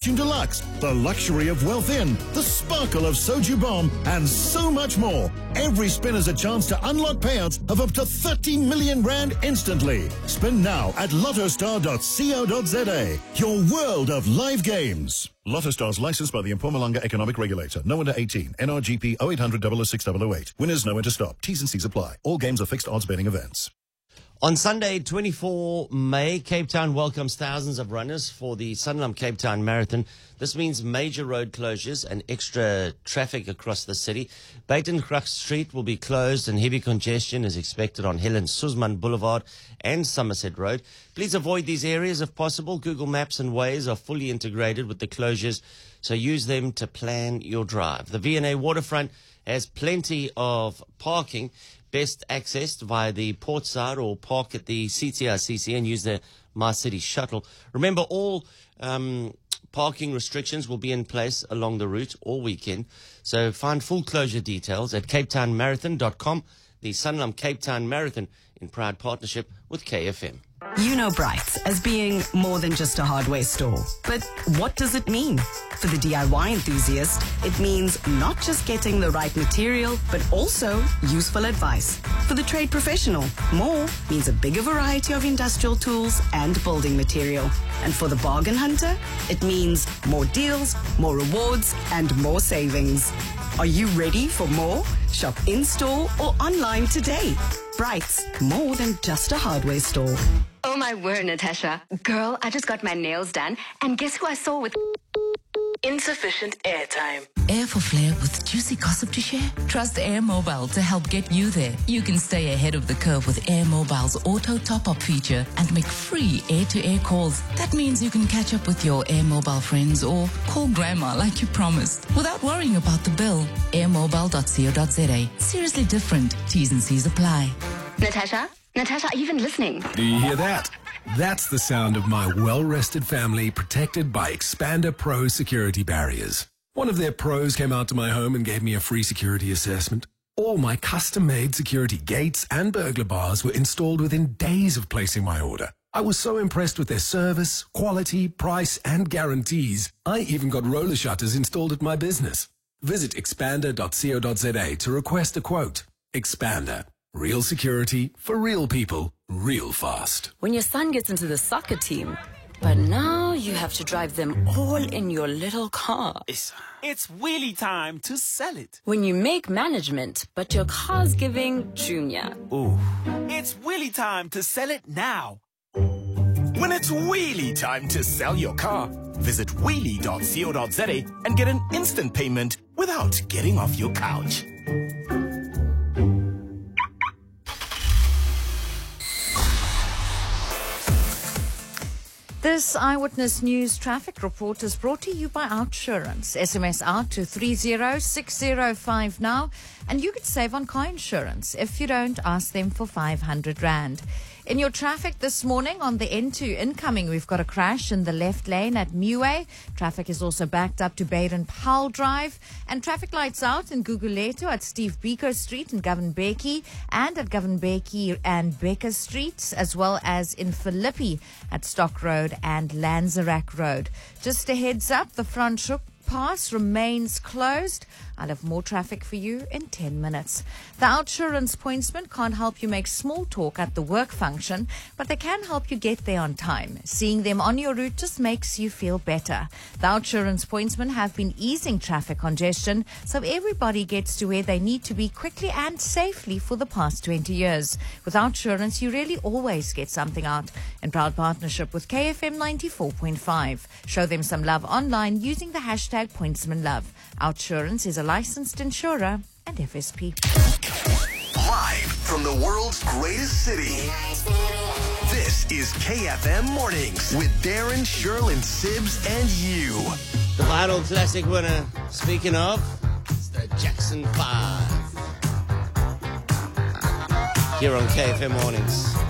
Fortune Deluxe, the luxury of Wealth Inn, the sparkle of Soju Bomb, and so much more. Every spin is a chance to unlock payouts of up to 30 million rand instantly. Spin now at lottostar.co.za. Your world of live games. Lotto Stars licensed by the Mpumalanga Economic Regulator. No under 18. NRGP 0800 006 008. Winners know when to stop. T's and C's apply. All games are fixed odds betting events. On Sunday, 24 May, Cape Town welcomes thousands of runners for the Sanlam Cape Town Marathon. This means major road closures and extra traffic across the city. Buitengracht Street will be closed and heavy congestion is expected on Helen Suzman Boulevard and Somerset Road. Please avoid these areas if possible. Google Maps and Waze are fully integrated with the closures, so use them to plan your drive. The V&A waterfront has plenty of parking, best accessed via the port side or park at the CTRCC and use the My City shuttle. Remember, all parking restrictions will be in place along the route all weekend. So find full closure details at capetownmarathon.com. The Sanlam Cape Town Marathon in proud partnership with KFM. You know Brights as being more than just a hardware store. But what does it mean? For the DIY enthusiast, it means not just getting the right material, but also useful advice. For the trade professional, more means a bigger variety of industrial tools and building material. And for the bargain hunter, it means more deals, more rewards, and more savings. Are you ready for more? Shop in-store or online today. Brights, more than just a hardware store. Oh my word, Natasha. Girl, I just got my nails done, and guess who I saw with insufficient airtime? Air for flair with juicy gossip to share? Trust Air Mobile to help get you there. You can stay ahead of the curve with Air Mobile's auto top-up feature and make free air-to-air calls. That means you can catch up with your Air Mobile friends or call grandma like you promised without worrying about the bill. airmobile.co.za. Seriously different. T's and C's apply. Natasha, are you even listening? Do you hear that? That's the sound of my well-rested family protected by Expander Pro security barriers. One of their pros came out to my home and gave me a free security assessment. All my custom-made security gates and burglar bars were installed within days of placing my order. I was so impressed with their service, quality, price, and guarantees. I even got roller shutters installed at my business. Visit expander.co.za to request a quote. Expander. Real security for real people, real fast. When your son gets into the soccer team, but now you have to drive them all in your little car. It's wheelie time to sell it. When you make management, but your car's giving junior. Ooh. It's wheelie time to sell it now. When it's wheelie time to sell your car, visit wheelie.co.za and get an instant payment without getting off your couch. This Eyewitness News traffic report is brought to you by Outsurance. SMS out to 306055 now, and you could save on car insurance. If you don't, ask them for 500 Rand. In your traffic this morning on the N2 incoming, we've got a crash in the left lane at Muway. Traffic is also backed up to Baden-Powell Drive. And traffic lights out in Gugulethu at Steve Biko Street in Govan-Bekkie and at Govan-Bekkie and Becker Streets, as well as in Philippi at Stock Road and Lanzerac Road. Just a heads up, the Front Hoek Pass remains closed. I'll have more traffic for you in 10 minutes. The Outsurance pointsman can't help you make small talk at the work function, but they can help you get there on time. Seeing them on your route just makes you feel better. The Outsurance pointsmen have been easing traffic congestion so everybody gets to where they need to be quickly and safely for the past 20 years. With Outsurance, you really always get something out. In proud partnership with KFM 94.5. Show them some love online using the hashtag #PointsmanLove. Outsurance is a licensed insurer and FSP. Live from the world's greatest city. This is KFM Mornings with Darren, Sherlyn, Sibs, and you. The vinyl classic winner, speaking of, it's the Jackson 5. Here on KFM Mornings.